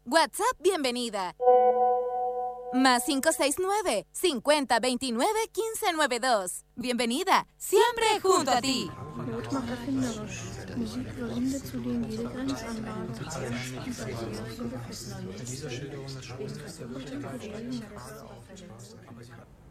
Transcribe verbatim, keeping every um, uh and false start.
WhatsApp bienvenida. Más cinco seis nueve, cincuenta veintinueve, quince noventa y dos. Bienvenida, siempre junto a ti. Not macht erfinderisch. Musik überwindet zudem jede Grenzanlage. Diese Schilderung des Schwulen ist ja wirklich